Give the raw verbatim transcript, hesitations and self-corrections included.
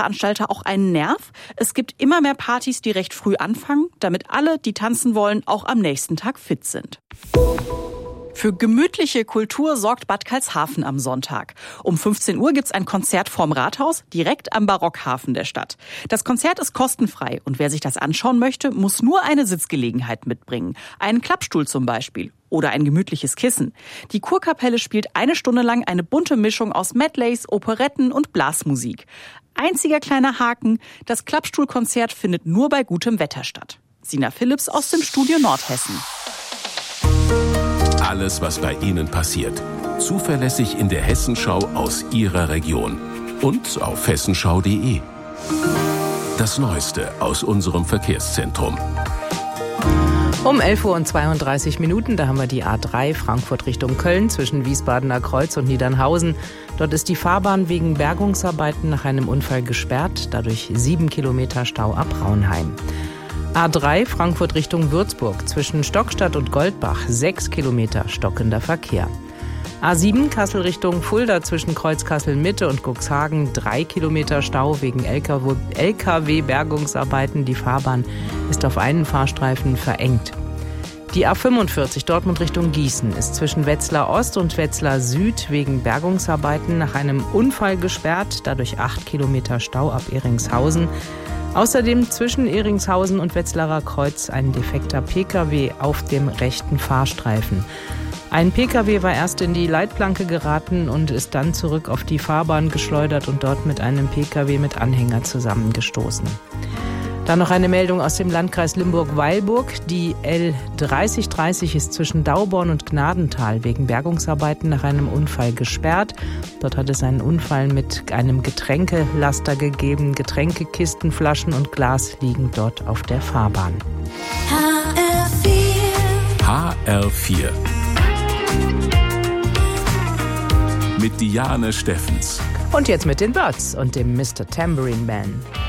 Veranstalter auch einen Nerv. Es gibt immer mehr Partys, die recht früh anfangen, damit alle, die tanzen wollen, auch am nächsten Tag fit sind. Für gemütliche Kultur sorgt Bad Karlshafen am Sonntag. Um fünfzehn Uhr gibt's ein Konzert vorm Rathaus, direkt am Barockhafen der Stadt. Das Konzert ist kostenfrei und wer sich das anschauen möchte, muss nur eine Sitzgelegenheit mitbringen. Einen Klappstuhl zum Beispiel. Oder ein gemütliches Kissen. Die Kurkapelle spielt eine Stunde lang eine bunte Mischung aus Medleys, Operetten und Blasmusik. Einziger kleiner Haken, das Klappstuhlkonzert findet nur bei gutem Wetter statt. Sina Philipps aus dem Studio Nordhessen. Alles, was bei Ihnen passiert. Zuverlässig in der Hessenschau aus Ihrer Region. Und auf hessenschau punkt de. Das Neueste aus unserem Verkehrszentrum. Um elf Uhr und zweiunddreißig Minuten, da haben wir die A drei Frankfurt Richtung Köln zwischen Wiesbadener Kreuz und Niedernhausen. Dort ist die Fahrbahn wegen Bergungsarbeiten nach einem Unfall gesperrt, dadurch sieben Kilometer Stau ab Raunheim. A drei Frankfurt Richtung Würzburg zwischen Stockstadt und Goldbach, sechs Kilometer stockender Verkehr. A sieben Kassel Richtung Fulda zwischen Kreuz Kassel Mitte und Cuxhagen, drei Kilometer Stau wegen L K W-Bergungsarbeiten. Die Fahrbahn ist auf einen Fahrstreifen verengt. Die A fünfundvierzig Dortmund Richtung Gießen ist zwischen Wetzlar Ost und Wetzlar Süd wegen Bergungsarbeiten nach einem Unfall gesperrt, dadurch acht Kilometer Stau ab Ehringshausen. Außerdem zwischen Ehringshausen und Wetzlarer Kreuz ein defekter Pkw auf dem rechten Fahrstreifen. Ein Pkw war erst in die Leitplanke geraten und ist dann zurück auf die Fahrbahn geschleudert und dort mit einem Pkw mit Anhänger zusammengestoßen. Dann noch eine Meldung aus dem Landkreis Limburg-Weilburg. Die L dreißig dreißig ist zwischen Dauborn und Gnadental wegen Bergungsarbeiten nach einem Unfall gesperrt. Dort hat es einen Unfall mit einem Getränkelaster gegeben. Getränke, Kisten, Flaschen und Glas liegen dort auf der Fahrbahn. H R vier. H R vier. Mit Diane Steffens. Und jetzt mit den Birds und dem Mister Tambourine Man.